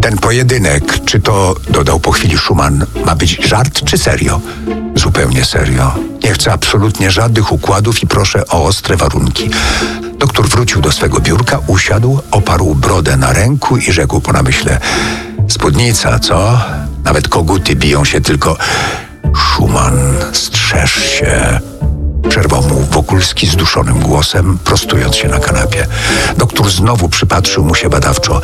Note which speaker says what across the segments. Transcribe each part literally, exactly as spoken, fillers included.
Speaker 1: Ten pojedynek, czy to, dodał po chwili Schumann, ma być żart czy serio? Zupełnie serio. Nie chcę absolutnie żadnych układów i proszę o ostre warunki. Doktor wrócił do swego biurka, usiadł, oparł brodę na ręku i rzekł po namyśle: spódnica, co? Nawet koguty biją się tylko... Schumann, strzeż się. Przerwał mu Wokulski zduszonym głosem, prostując się na kanapie. Doktor znowu przypatrzył mu się badawczo.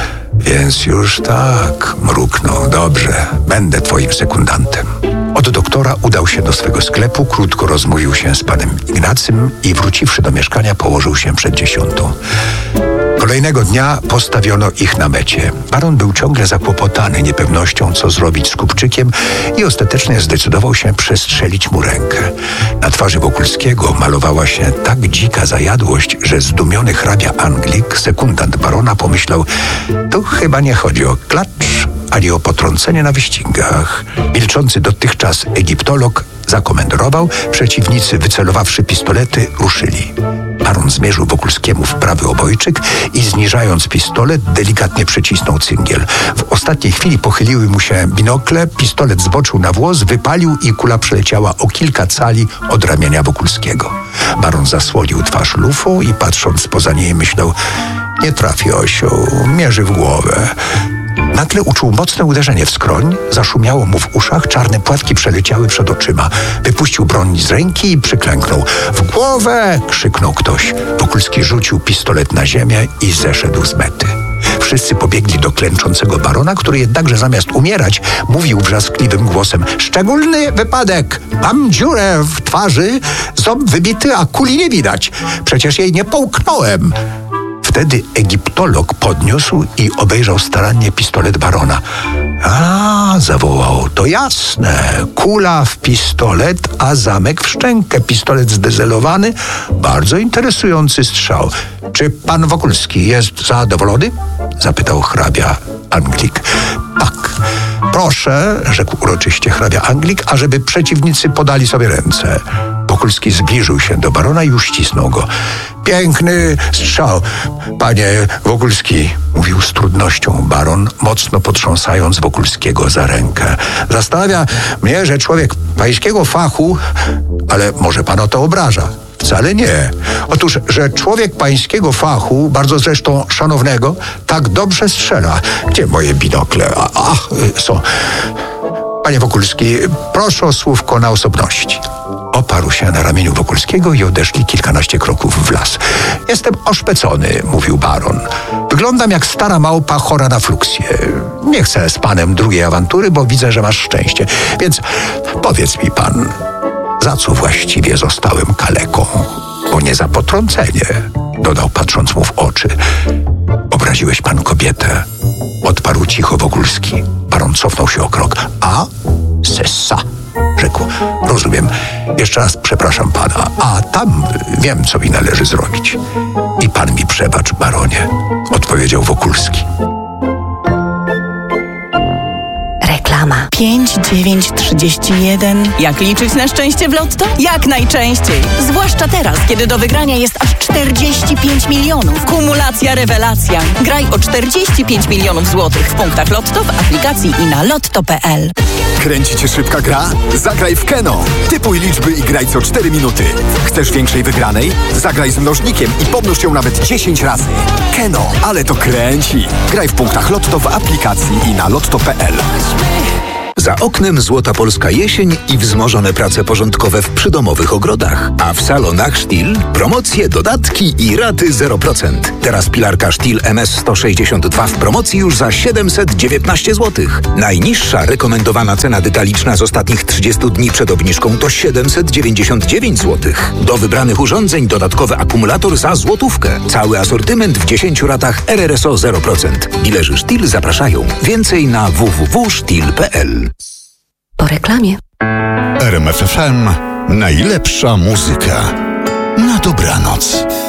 Speaker 1: Więc już tak, mruknął. Dobrze, będę twoim sekundantem. Od doktora udał się do swego sklepu, krótko rozmówił się z panem Ignacym i wróciwszy do mieszkania, położył się przed dziesiątą. Kolejnego dnia postawiono ich na mecie. Baron był ciągle zakłopotany niepewnością, co zrobić z Kupczykiem i ostatecznie zdecydował się przestrzelić mu rękę. Na twarzy Wokulskiego malowała się tak dzika zajadłość, że zdumiony hrabia Anglik, sekundant barona, pomyślał: tu chyba nie chodzi o klacz, ani o potrącenie na wyścigach. Milczący dotychczas egiptolog zakomenderował, przeciwnicy, wycelowawszy pistolety, ruszyli. Baron zmierzył Wokulskiemu w prawy obojczyk i zniżając pistolet, delikatnie przycisnął cyngiel. W ostatniej chwili pochyliły mu się binokle, pistolet zboczył na włos, wypalił i kula przeleciała o kilka cali od ramienia Wokulskiego. Baron zasłonił twarz lufą i patrząc poza niej myślał: nie trafi osioł, mierzy w głowę. Nagle uczuł mocne uderzenie w skroń, zaszumiało mu w uszach, czarne płatki przeleciały przed oczyma. Wypuścił broń z ręki i przyklęknął. W głowę! Krzyknął ktoś. Wokulski rzucił pistolet na ziemię i zeszedł z mety. Wszyscy pobiegli do klęczącego barona, który jednakże zamiast umierać, mówił wrzaskliwym głosem: szczególny wypadek! Mam dziurę w twarzy, ząb wybity, a kuli nie widać. Przecież jej nie połknąłem. Wtedy egiptolog podniósł i obejrzał starannie pistolet barona. A, zawołał, to jasne. Kula w pistolet, a zamek w szczękę. Pistolet zdezelowany. Bardzo interesujący strzał. Czy pan Wokulski jest zadowolony? Zapytał hrabia Anglik. Tak. Proszę, rzekł uroczyście hrabia Anglik, ażeby przeciwnicy podali sobie ręce. Wokulski zbliżył się do barona i uścisnął go. Piękny strzał, panie Wokulski, mówił z trudnością baron, mocno potrząsając Wokulskiego za rękę. Zastanawia mnie, że człowiek pańskiego fachu, ale może pan o to obraża. Wcale nie. Otóż, że człowiek pańskiego fachu, bardzo zresztą szanownego, tak dobrze strzela. Gdzie moje binokle? A, ach, są. Panie Wokulski, proszę o słówko na osobności. Oparł się na ramieniu Wokulskiego i odeszli kilkanaście kroków w las. Jestem oszpecony, mówił baron. Wyglądam jak stara małpa chora na fluksję. Nie chcę z panem drugiej awantury, bo widzę, że masz szczęście. Więc powiedz mi pan, za co właściwie zostałem kaleką? Bo nie za potrącenie, dodał patrząc mu w oczy. Obraziłeś pan kobietę, odparł cicho Wokulski. Baron cofnął się o krok. A? Sessa, rzekł. Rozumiem. Jeszcze raz przepraszam pana. A tam wiem, co mi należy zrobić. I pan mi przebacz, baronie, odpowiedział Wokulski.
Speaker 2: Reklama. pięć dziewięć trzydzieści jeden. Jak liczyć na szczęście w Lotto? Jak najczęściej. Zwłaszcza teraz, kiedy do wygrania jest aż czterdzieści pięć milionów. Kumulacja rewelacja. Graj o czterdzieści pięć milionów złotych w punktach Lotto, w aplikacji i na lotto kropka pe el.
Speaker 3: Kręci cię szybka gra? Zagraj w Keno. Typuj liczby i graj co cztery minuty. Chcesz większej wygranej? Zagraj z mnożnikiem i pomnóż ją nawet dziesięć razy. Keno, ale to kręci. Graj w punktach Lotto, w aplikacji i na lotto kropka pe el.
Speaker 4: Za oknem złota polska jesień i wzmożone prace porządkowe w przydomowych ogrodach. A w salonach Stihl promocje, dodatki i raty zero procent. Teraz pilarka Stihl em es sto sześćdziesiąt dwa w promocji już za siedemset dziewiętnaście złotych. Najniższa rekomendowana cena detaliczna z ostatnich trzydziestu dni przed obniżką to siedemset dziewięćdziesiąt dziewięć złotych. Do wybranych urządzeń dodatkowy akumulator za złotówkę. Cały asortyment w dziesięciu ratach er er es o zero procent. Dilerzy Stihl zapraszają. Więcej na w w w kropka stihl kropka pe el.
Speaker 2: Po reklamie.
Speaker 5: R M F F M. Najlepsza muzyka. Na dobranoc.